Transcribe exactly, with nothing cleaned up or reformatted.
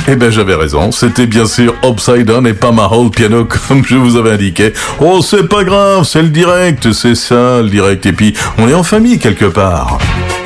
Eh ben j'avais raison, c'était bien sûr Upside Down et pas ma whole piano comme je vous avais indiqué. Oh c'est pas grave, c'est le direct, c'est ça le direct, et puis on est en famille quelque part.